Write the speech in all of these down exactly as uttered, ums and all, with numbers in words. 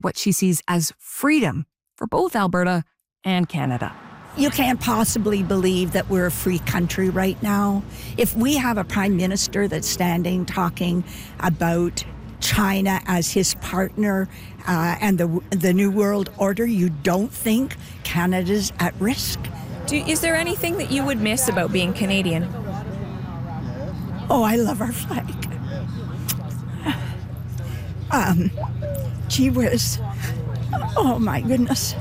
what she sees as freedom for both Alberta and Canada. You can't possibly believe that we're a free country right now. If we have a prime minister that's standing talking about China as his partner uh, and the the New World Order, you don't think Canada's at risk? Do, is there anything that you would miss about being Canadian? Oh, I love our flag. Um, gee whiz. Oh, my goodness.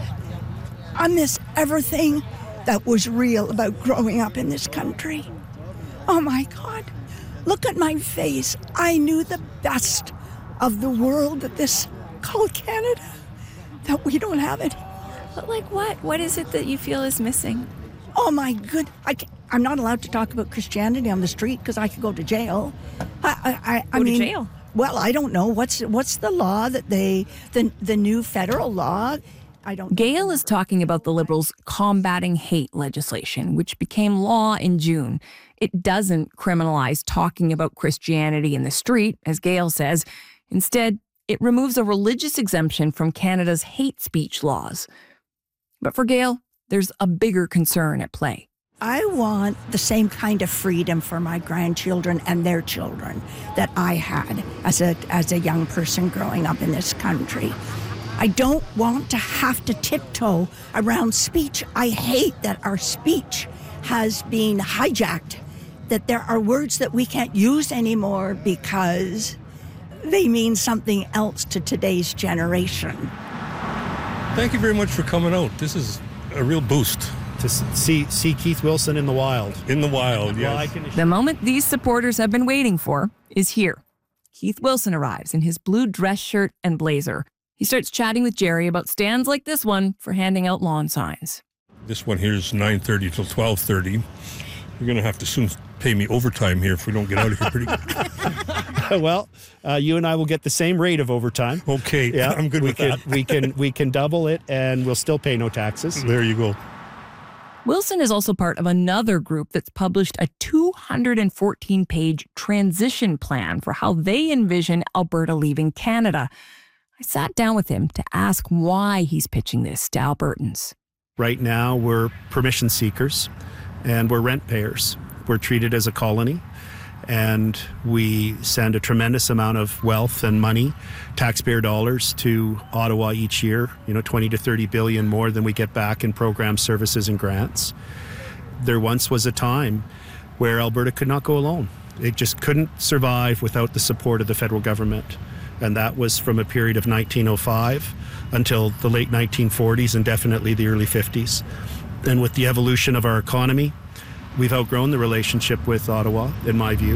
I miss everything that was real about growing up in this country. Oh, my God. Look at my face. I knew the best of the world that this called Canada that we don't have it. But like what? What is it that you feel is missing? Oh, my good. I can't, I'm not allowed to talk about Christianity on the street because I could go to jail. I, I, I, I go mean, to jail? Well, I don't know. What's what's the law that they, the, the new federal law? I don't. Gail is talking about the Liberals' combating hate legislation, which became law in June. It doesn't criminalize talking about Christianity in the street, as Gail says. Instead, it removes a religious exemption from Canada's hate speech laws. But for Gail, there's a bigger concern at play. I want the same kind of freedom for my grandchildren and their children that I had as a as a young person growing up in this country. I don't want to have to tiptoe around speech. I hate that our speech has been hijacked, that there are words that we can't use anymore because they mean something else to today's generation. Thank you very much for coming out. This is a real boost. To see see Keith Wilson in the wild. In the wild, yes. Well, I can... The moment these supporters have been waiting for is here. Keith Wilson arrives in his blue dress shirt and blazer. He starts chatting with Jerry about stands like this one for handing out lawn signs. This one here is nine thirty till twelve thirty. You're going to have to soon pay me overtime here if we don't get out of here pretty Well, uh, you and I will get the same rate of overtime. Okay, yeah, I'm good we with can, that. we can we can double it and we'll still pay no taxes. There you go. Wilson is also part of another group that's published a two hundred fourteen page transition plan for how they envision Alberta leaving Canada. I sat down with him to ask why he's pitching this to Albertans. Right now, we're permission seekers and we're rent payers. We're treated as a colony, and we send a tremendous amount of wealth and money, taxpayer dollars, to Ottawa each year, you know, twenty to thirty billion more than we get back in program services and grants. There once was a time where Alberta could not go alone. It just couldn't survive without the support of the federal government. And that was from a period of nineteen oh five until the late nineteen forties and definitely the early fifties. And with the evolution of our economy, we've outgrown the relationship with Ottawa, in my view.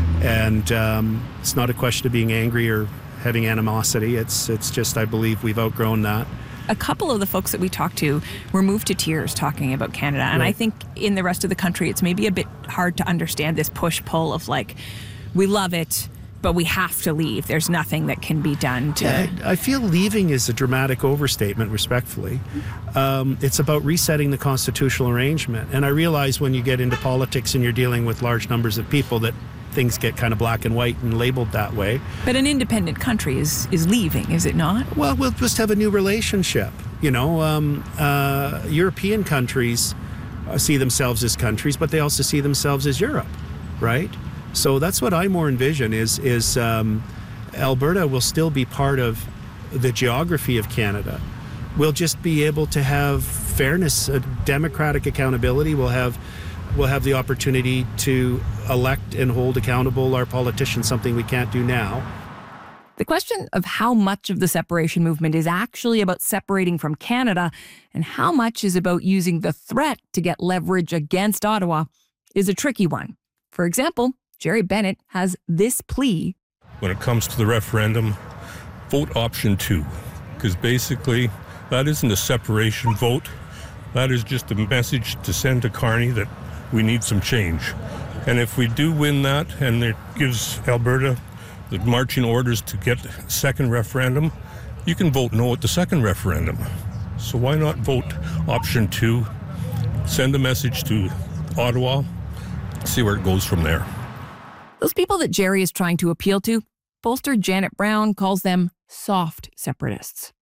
And um, it's not a question of being angry or having animosity. It's it's just, I believe we've outgrown that. A couple of the folks that we talked to were moved to tears talking about Canada. And Right. I think in the rest of the country, it's maybe a bit hard to understand this push-pull of like, we love it, but we have to leave. There's nothing that can be done to... Yeah, I feel leaving is a dramatic overstatement, respectfully. Um, it's about resetting the constitutional arrangement. And I realize when you get into politics and you're dealing with large numbers of people that things get kind of black and white and labeled that way. But an independent country is, is leaving, is it not? Well, we'll just have a new relationship. You know, um, uh, European countries uh, see themselves as countries, but they also see themselves as Europe, right? So that's what I more envision is, is um, Alberta will still be part of the geography of Canada. We'll just be able to have fairness, uh, democratic accountability. We'll have, we'll have the opportunity to elect and hold accountable our politicians, something we can't do now. The question of how much of the separation movement is actually about separating from Canada and how much is about using the threat to get leverage against Ottawa is a tricky one. For example, Jerry Bennett has this plea. When it comes to the referendum, vote option two, because basically that isn't a separation vote. That is just a message to send to Carney that we need some change. And if we do win that and it gives Alberta the marching orders to get a second referendum, you can vote no at the second referendum. So why not vote option two, send a message to Ottawa, see where it goes from there. Those people that Jerry is trying to appeal to, pollster Janet Brown calls them soft separatists.